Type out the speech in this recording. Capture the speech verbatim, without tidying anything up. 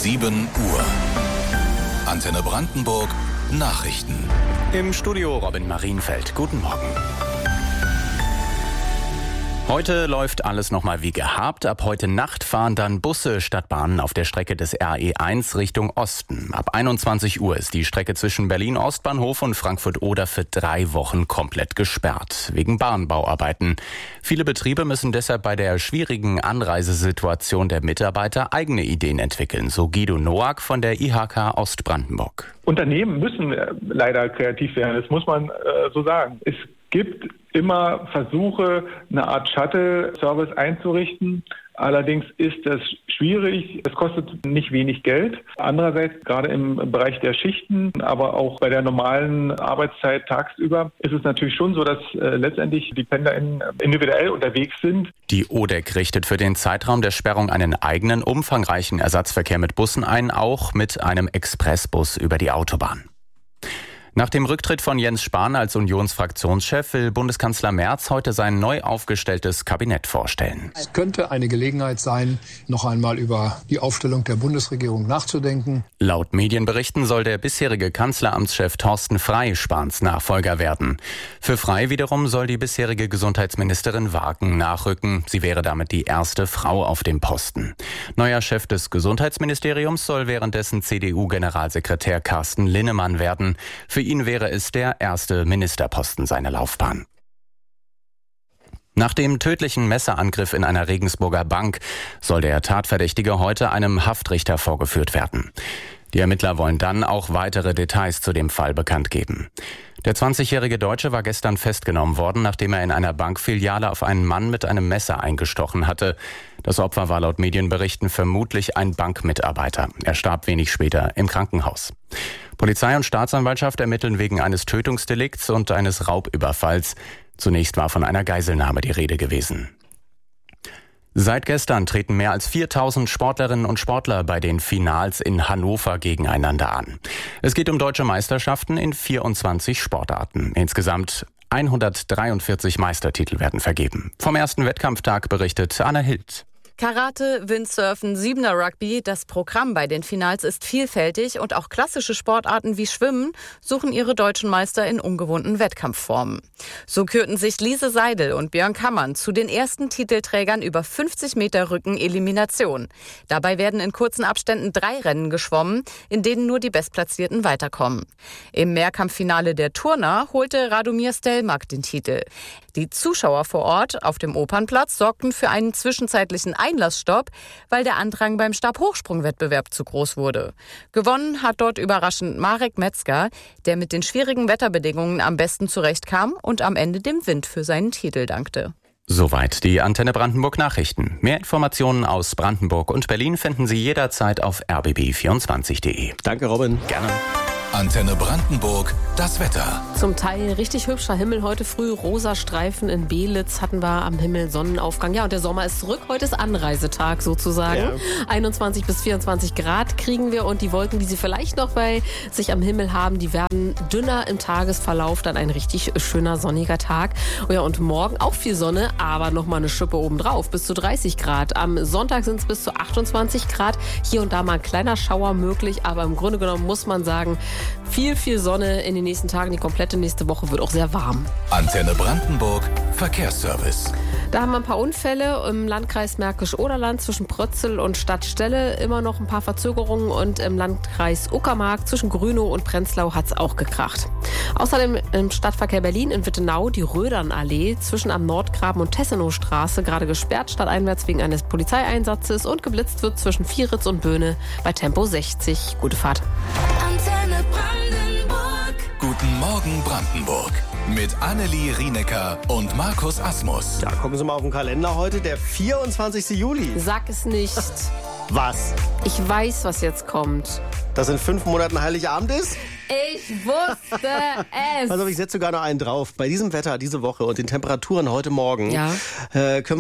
sieben Uhr. Antenne Brandenburg Nachrichten. Im Studio Robin Marienfeld. Guten Morgen. Heute läuft alles nochmal wie gehabt. Ab heute Nacht fahren dann Busse statt Bahnen auf der Strecke des R E eins Richtung Osten. Ab einundzwanzig Uhr ist die Strecke zwischen Berlin-Ostbahnhof und Frankfurt-Oder für drei Wochen komplett gesperrt, wegen Bahnbauarbeiten. Viele Betriebe müssen deshalb bei der schwierigen Anreisesituation der Mitarbeiter eigene Ideen entwickeln, so Guido Noack von der I H K Ostbrandenburg. Unternehmen müssen leider kreativ werden, das muss man äh, so sagen. Es gibt immer Versuche, eine Art Shuttle-Service einzurichten. Allerdings ist das schwierig. Es kostet nicht wenig Geld. Andererseits, gerade im Bereich der Schichten, aber auch bei der normalen Arbeitszeit tagsüber, ist es natürlich schon so, dass äh, letztendlich die PendlerInnen individuell unterwegs sind. Die O D E C richtet für den Zeitraum der Sperrung einen eigenen, umfangreichen Ersatzverkehr mit Bussen ein, auch mit einem Expressbus über die Autobahn. Nach dem Rücktritt von Jens Spahn als Unionsfraktionschef will Bundeskanzler Merz heute sein neu aufgestelltes Kabinett vorstellen. Es könnte eine Gelegenheit sein, noch einmal über die Aufstellung der Bundesregierung nachzudenken. Laut Medienberichten soll der bisherige Kanzleramtschef Thorsten Frey Spahns Nachfolger werden. Für Frey wiederum soll die bisherige Gesundheitsministerin Wagen nachrücken. Sie wäre damit die erste Frau auf dem Posten. Neuer Chef des Gesundheitsministeriums soll währenddessen C D U-Generalsekretär Carsten Linnemann werden. Für ihn wäre es der erste Ministerposten seiner Laufbahn. Nach dem tödlichen Messerangriff in einer Regensburger Bank soll der Tatverdächtige heute einem Haftrichter vorgeführt werden. Die Ermittler wollen dann auch weitere Details zu dem Fall bekannt geben. Der zwanzigjährige Deutsche war gestern festgenommen worden, nachdem er in einer Bankfiliale auf einen Mann mit einem Messer eingestochen hatte. Das Opfer war laut Medienberichten vermutlich ein Bankmitarbeiter. Er starb wenig später im Krankenhaus. Polizei und Staatsanwaltschaft ermitteln wegen eines Tötungsdelikts und eines Raubüberfalls. Zunächst war von einer Geiselnahme die Rede gewesen. Seit gestern treten mehr als viertausend Sportlerinnen und Sportler bei den Finals in Hannover gegeneinander an. Es geht um deutsche Meisterschaften in vierundzwanzig Sportarten. Insgesamt hundertdreiundvierzig Meistertitel werden vergeben. Vom ersten Wettkampftag berichtet Anna Hild. Karate, Windsurfen, Siebener Rugby, das Programm bei den Finals ist vielfältig und auch klassische Sportarten wie Schwimmen suchen ihre deutschen Meister in ungewohnten Wettkampfformen. So kürten sich Lise Seidel und Björn Kammann zu den ersten Titelträgern über fünfzig Meter Rücken-Elimination. Dabei werden in kurzen Abständen drei Rennen geschwommen, in denen nur die Bestplatzierten weiterkommen. Im Mehrkampffinale der Turner holte Radomir Stelmach den Titel. Die Zuschauer vor Ort auf dem Opernplatz sorgten für einen zwischenzeitlichen Einlassstopp, weil der Andrang beim Stabhochsprungwettbewerb zu groß wurde. Gewonnen hat dort überraschend Marek Metzger, der mit den schwierigen Wetterbedingungen am besten zurechtkam und am Ende dem Wind für seinen Titel dankte. Soweit die Antenne Brandenburg Nachrichten. Mehr Informationen aus Brandenburg und Berlin finden Sie jederzeit auf r b b vierundzwanzig punkt de. Danke, Robin. Gerne. Antenne Brandenburg, das Wetter. Zum Teil richtig hübscher Himmel. Heute früh rosa Streifen in Belitz hatten wir am Himmel Sonnenaufgang. Ja, und der Sommer ist zurück. Heute ist Anreisetag sozusagen. Ja. einundzwanzig bis vierundzwanzig Grad kriegen wir und die Wolken, die Sie vielleicht noch bei sich am Himmel haben, die werden dünner im Tagesverlauf. Dann ein richtig schöner sonniger Tag. Oh ja, und morgen auch viel Sonne, aber nochmal eine Schippe obendrauf. Bis zu dreißig Grad. Am Sonntag sind es bis zu achtundzwanzig Grad. Hier und da mal ein kleiner Schauer möglich, aber im Grunde genommen muss man sagen, viel, viel Sonne in den nächsten Tagen. Die komplette nächste Woche wird auch sehr warm. Antenne Brandenburg, Verkehrsservice. Da haben wir ein paar Unfälle im Landkreis Märkisch-Oderland zwischen Prötzel und Stadtstelle. Immer noch ein paar Verzögerungen und im Landkreis Uckermark zwischen Grünow und Prenzlau hat es auch gekracht. Außerdem im Stadtverkehr Berlin in Wittenau die Rödernallee zwischen am Nordgraben und Tessenowstraße gerade gesperrt, stadteinwärts wegen eines Polizeieinsatzes und geblitzt wird zwischen Vieritz und Böhne bei Tempo sechzig. Gute Fahrt. Antenne Brandenburg. Guten Morgen Brandenburg. Mit Annelie Rienecker und Markus Asmus. Ja, gucken Sie mal auf den Kalender heute, der vierundzwanzigsten Juli. Sag es nicht. Was? Ich weiß, was jetzt kommt. Dass in fünf Monaten Heiligabend ist? Ich wusste es. Also ich setze sogar noch einen drauf. Bei diesem Wetter diese Woche und den Temperaturen heute Morgen ja. äh, können wir